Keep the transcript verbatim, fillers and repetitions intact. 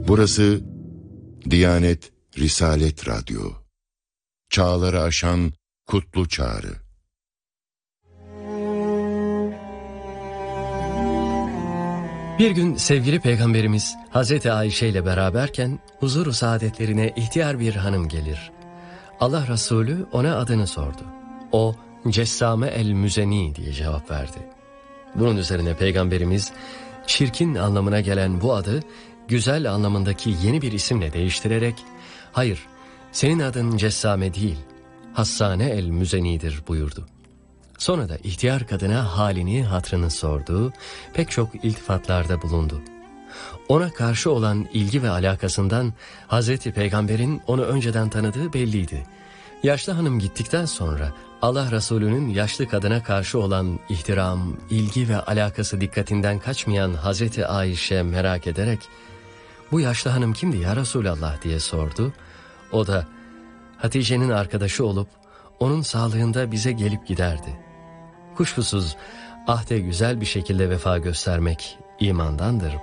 Burası Diyanet Risalet Radyo. Çağları aşan kutlu çağrı. Bir gün sevgili Peygamberimiz Hazreti Ayşe ile beraberken huzur-u saadetlerine ihtiyar bir hanım gelir. Allah Resulü ona adını sordu. O Cessame el-Müzeni diye cevap verdi. Bunun üzerine Peygamberimiz çirkin anlamına gelen bu adı güzel anlamındaki yeni bir isimle değiştirerek hayır senin adın Cessame değil Hassane el-Müzeni'dir buyurdu. Sonra da ihtiyar kadına halini hatrını sordu, pek çok iltifatlarda bulundu. Ona karşı olan ilgi ve alakasından Hazreti Peygamber'in onu önceden tanıdığı belliydi. Yaşlı hanım gittikten sonra Allah Resulü'nün yaşlı kadına karşı olan ihtiram, ilgi ve alakası dikkatinden kaçmayan Hazreti Ayşe merak ederek "Bu yaşlı hanım kimdi ya Resulallah?" diye sordu. O da Hatice'nin arkadaşı olup onun sağlığında bize gelip giderdi. Kuşkusuz ahde güzel bir şekilde vefa göstermek imandandır